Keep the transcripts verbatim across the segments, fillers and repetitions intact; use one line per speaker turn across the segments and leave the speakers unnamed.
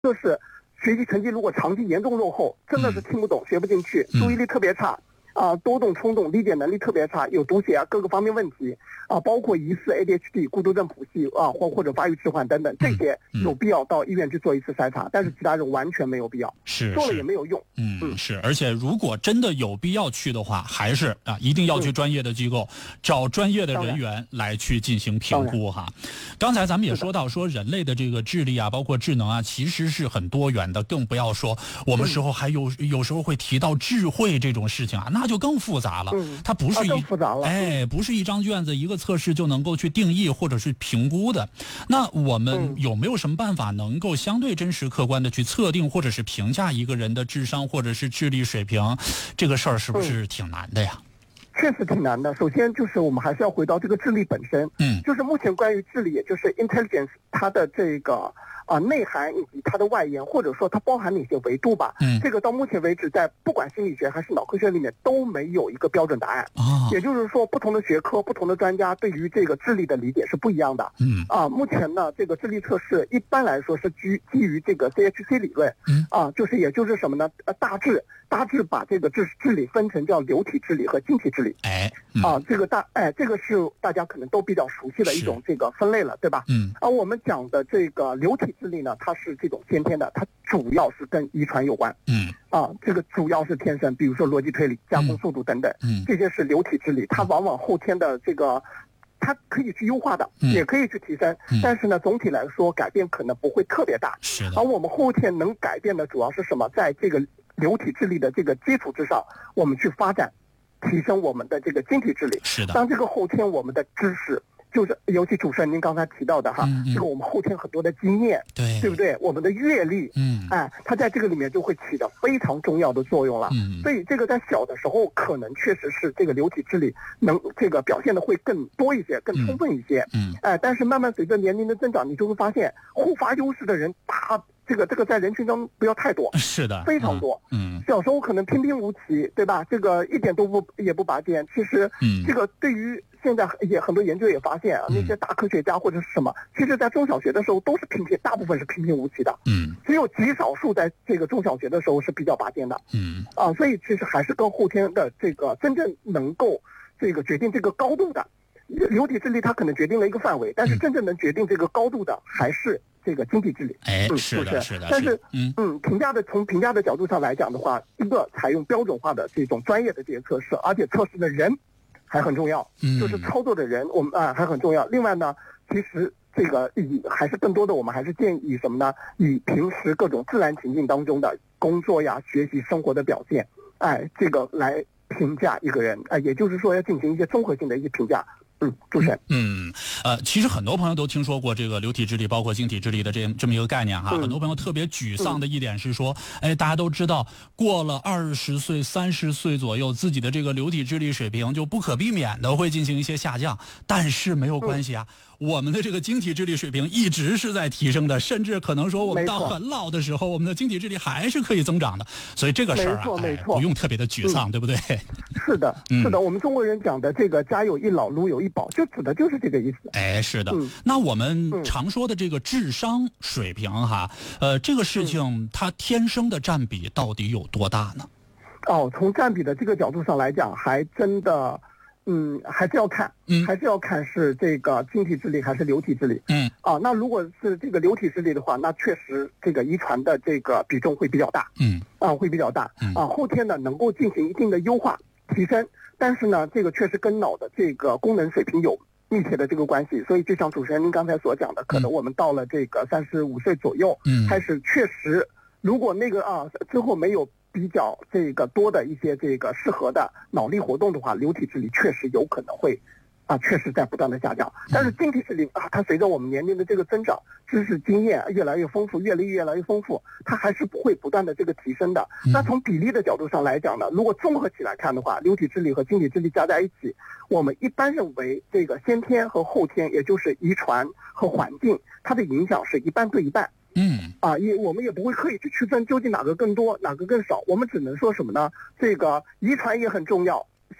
就是学习成绩如果长期严重落后，真的是听不懂、学不进去，注意力特别差。啊，多动冲动，理解能力特别差，有读写啊各个方面问题啊，包括疑似 A D H D、孤独症谱系啊，或或者发育迟缓等等，这些有必要到医院去做一次筛查，但是其他人完全没有必要，
是
做了也没有用。
嗯嗯，是，而且如果真的有必要去的话，还是啊，一定要去专业的机构，嗯、找专业的人员来去进行评估哈。刚才咱们也说到，说人类的这个智力啊，包括智能啊，其实是很多元的，更不要说我们时候还有、嗯、有时候会提到智慧这种事情啊，那就更复杂了。
嗯，
它不是一、
啊、更复杂了，
哎，不是一张卷子一个测试就能够去定义或者是评估的。那我们有没有什么办法能够相对真实客观的去测定或者是评价一个人的智商或者是智力水平？这个事儿是不是挺难的呀？
确实挺难的。首先就是我们还是要回到这个智力本身，
嗯，
就是目前关于智力，也就是 intelligence 它的这个啊、呃、内涵以及它的外延，或者说它包含哪些维度吧，
嗯，
这个到目前为止在不管心理学还是脑科学里面都没有一个标准答案。
啊，
也就是说不同的学科、不同的专家对于这个智力的理解是不一样的。
嗯，
啊，目前呢这个智力测试一般来说是基基于这个 C H C 理论，
嗯，
啊，就是也就是什么呢？呃，大致大致把这个智智力分成叫流体智力和晶体智力。
哎，嗯、
啊，这个大哎，这个是大家可能都比较熟悉的一种这个分类了，对吧？
嗯。
而我们讲的这个流体智力呢，它是这种先天的，它主要是跟遗传有关。
嗯。
啊，这个主要是天生，比如说逻辑推理、加工速度等等，
嗯，
这些是流体智力，它往往后天的这个。它可以去优化的，
嗯、
也可以去提升、嗯，但是呢，总体来说改变可能不会特别大。
是的。
而我们后天能改变的主要是什么？在这个流体智力的这个基础之上，我们去发展、提升我们的这个晶体智力。
是的。
当这个后天我们的知识，就是尤其主持人您刚才提到的哈，
嗯嗯、
这个我们后天很多的经验，
对，
对不对？我们的阅历，
嗯，
哎，它在这个里面就会起到非常重要的作用了。
嗯，
所以这个在小的时候可能确实是这个流体智力能这个表现的会更多一些、更充分一些。
嗯，
哎，但是慢慢随着年龄的增长，你就会发现后发优势的人大。这个这个在人群中不要太多，
是的，
非常多。
嗯，
小时候可能平平无奇，对吧？这个一点都不也不拔尖。其实，
嗯，
这个对于现在也很多研究也发现啊，那些大科学家或者是什么，其实在中小学的时候都是平平，大部分是平平无奇的。
嗯，
只有极少数在这个中小学的时候是比较拔尖的。
嗯，
啊，所以其实还是跟后天的这个真正能够这个决定这个高度的流体智力，它可能决定了一个范围，但是真正能决定这个高度的还是。这个晶体智力，
哎，
嗯、
是的，是的，
但是，
嗯
嗯，评价的从评价的角度上来讲的话，一个采用标准化的这种专业的这些测试，而且测试的人还很重要，
嗯，
就是操作的人，我们啊还很重要。另外呢，其实这个以还是更多的，我们还是建议什么呢？以平时各种自然情境当中的工作呀、学习、生活的表现，哎，这个来评价一个人，哎，也就是说要进行一些综合性的一些评价。嗯，主持人。
嗯，呃，其实很多朋友都听说过这个流体智力，包括晶体智力的这这么一个概念哈。嗯、很多朋友特别沮丧的一点是说，嗯、哎，大家都知道，过了二十岁、三十岁左右，自己的这个流体智力水平就不可避免的会进行一些下降，但是没有关系啊。嗯我们的这个晶体智力水平一直是在提升的，甚至可能说我们到很老的时候，我们的晶体智力还是可以增长的。所以这个事儿啊，哎，不用特别的沮丧，嗯、对不对？
是的，是的，嗯、我们中国人讲的这个“家有一老，如有一宝”，就指的就是这个意思。
哎，是的。
嗯、
那我们常说的这个智商水平哈，呃，这个事情它天生的占比到底有多大呢？
哦，从占比的这个角度上来讲，还真的。嗯，还是要看，
嗯，
还是要看是这个晶体智力还是流体智力，
嗯，
啊，那如果是这个流体智力的话，那确实这个遗传的这个比重会比较大，
嗯，
啊，会比较大，
嗯，
啊，后天呢能够进行一定的优化提升，但是呢，这个确实跟脑的这个功能水平有密切的这个关系，所以就像主持人您刚才所讲的，可能我们到了这个三十五岁左右，
嗯，
开始确实，如果那个啊之后没有。比较这个多的一些这个适合的脑力活动的话，流体智力确实有可能会，啊，确实在不断的下降。但是晶体智力啊，它随着我们年龄的这个增长，知识经验越来越丰富，阅历越来越丰富，它还是会不断的这个提升的。那从比例的角度上来讲呢，如果综合起来看的话，流体智力和晶体智力加在一起，我们一般认为这个先天和后天，也就是遗传和环境，它的影响是一半对一半。
嗯
啊，也我们也不会刻意去区分究竟哪个更多，哪个更少。我们只能说什么呢？这个遗传也很重要，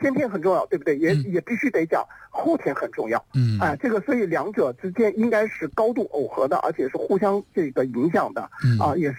先天很重要，对不对？也、嗯、也必须得讲后天很重要。
嗯，
哎、呃，这个所以两者之间应该是高度耦合的，而且是互相这个影响的。
嗯
啊，也是。